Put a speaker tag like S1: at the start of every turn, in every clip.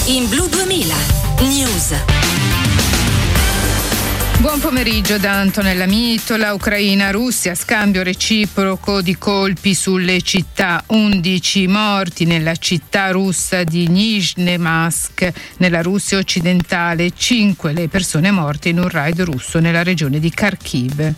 S1: In Blu 2000 News.
S2: Buon pomeriggio da Antonella Mitola. Ucraina-Russia, scambio reciproco di colpi sulle città. 11 morti nella città russa di Nizhnemarsk, nella Russia occidentale. 5 le persone morte in un raid russo nella regione di Kharkiv.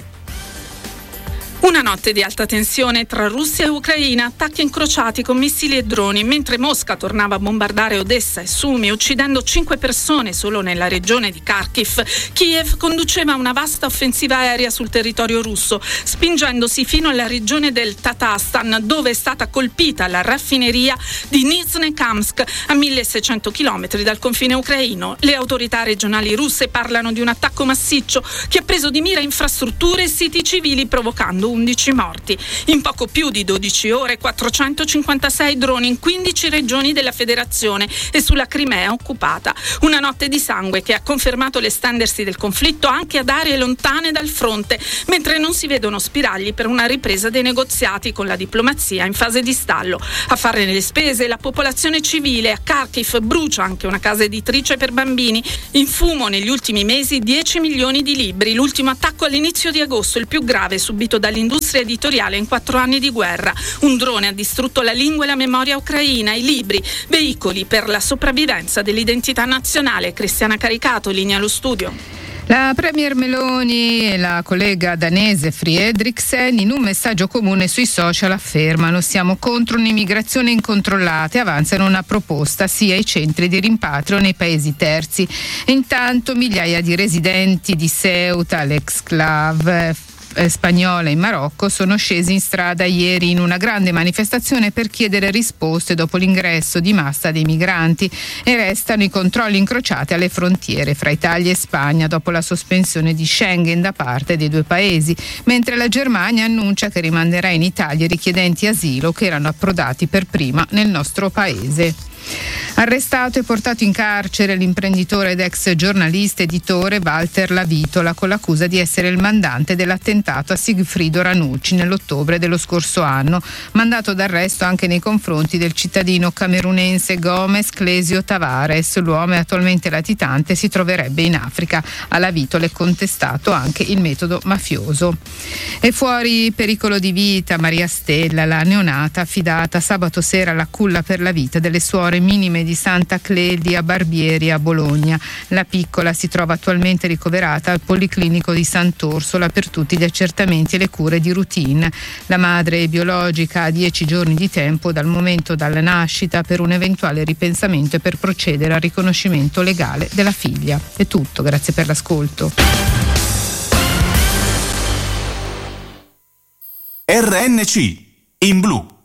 S3: Una notte di alta tensione tra Russia e Ucraina, attacchi incrociati con missili e droni, mentre Mosca tornava a bombardare Odessa e Sumi, uccidendo 5 persone solo nella regione di Kharkiv. Kiev conduceva una vasta offensiva aerea sul territorio russo, spingendosi fino alla regione del Tatarstan, dove è stata colpita la raffineria di Nizhnekamsk, a 1600 km dal confine ucraino. Le autorità regionali russe parlano di un attacco massiccio che ha preso di mira infrastrutture e siti civili, provocando 11 morti. In poco più di 12 ore 456 droni in 15 regioni della federazione e sulla Crimea occupata. Una notte di sangue che ha confermato l'estendersi del conflitto anche ad aree lontane dal fronte, mentre non si vedono spiragli per una ripresa dei negoziati con la diplomazia in fase di stallo. A farne le spese la popolazione civile. A Kharkiv brucia anche una casa editrice per bambini. In fumo negli ultimi mesi 10 milioni di libri. L'ultimo attacco all'inizio di agosto, il più grave subito dall'industria editoriale in 4 anni di guerra. Un drone ha distrutto la lingua e la memoria ucraina, i libri, veicoli per la sopravvivenza dell'identità nazionale. Cristiana Caricato, linea allo studio.
S2: La premier Meloni e la collega danese Friedrichsen in un messaggio comune sui social affermano: siamo contro un'immigrazione incontrollata e avanzano una proposta sia ai centri di rimpatrio nei paesi terzi. Intanto migliaia di residenti di Ceuta, l'exclave spagnola in Marocco, sono scesi in strada ieri in una grande manifestazione per chiedere risposte dopo l'ingresso di massa dei migranti, e restano i controlli incrociati alle frontiere fra Italia e Spagna dopo la sospensione di Schengen da parte dei due paesi, mentre la Germania annuncia che rimanderà in Italia i richiedenti asilo che erano approdati per prima nel nostro paese. Arrestato e portato in carcere l'imprenditore ed ex giornalista editore Walter Lavitola con l'accusa di essere il mandante dell'attentato a Sigfrido Ranucci nell'ottobre dello scorso anno. Mandato d'arresto anche nei confronti del cittadino camerunense Gomez Clesio Tavares. L'uomo è attualmente latitante e si troverebbe in Africa. A Lavitola è contestato anche il metodo mafioso. È fuori pericolo di vita Maria Stella, la neonata affidata sabato sera alla culla per la vita delle suore minime di Santa Clelia Barbieri a Bologna. La piccola si trova attualmente ricoverata al Policlinico di Sant'Orsola per tutti gli accertamenti e le cure di routine. La madre biologica ha 10 giorni di tempo dal momento della nascita per un eventuale ripensamento e per procedere al riconoscimento legale della figlia. È tutto, grazie per l'ascolto.
S4: RNC in blu.